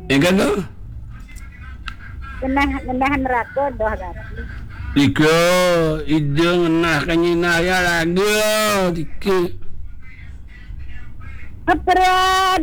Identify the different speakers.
Speaker 1: Kata?
Speaker 2: Genah neraka dah berarti.
Speaker 1: Tika, ide ngenah kanyinah ya lagu. Tika.
Speaker 2: Keperan